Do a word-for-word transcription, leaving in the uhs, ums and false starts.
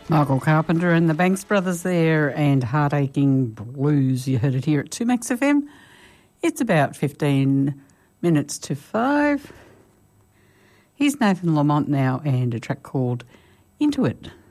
Michael Carpenter and the Banks Brothers there, and Heartaching Blues. You heard it here at two Max F M. It's about fifteen minutes to five. Here's Nathan Lamont now and a track called Into It.